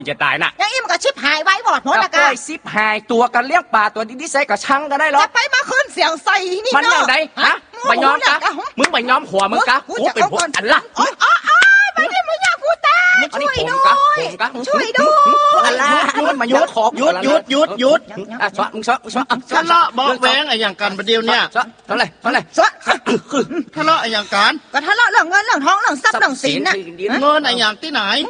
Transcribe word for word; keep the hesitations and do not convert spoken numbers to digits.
จะตายน่ะอย่างนี้มันก็ชิบหายไว้บอดหมดละกันชิบหายตัวกันเลี้ยงปลาตัวดีๆใส่กระชังก็ได้หรอจะไปมาขึ้นเสียงใส่นี่เนาะมันอย่างไรฮะไปย้อมกะมึงไปย้อมหัวมึงกะกูเป็นพวกอันละอ๋ออ๋อไปนี่มึงอยากกูตาช่วยด้วยช่วยด้วยอันละมันมายุดหยุดหยุดหยุดหยุดอ่ะชอมึงชอชอทะเลาะบอกแวงไอ้อย่างกันประเดี๋ยวเนี่ยเท่าไหร่เท่าไหร่ทะเลาะไอ้อย่างกันก็ทะเลาะเรื่องเงินเรื่องทองเรื่องทรัพย์เรื่องสินน่ะเงินไอ้อย่างที่ไหน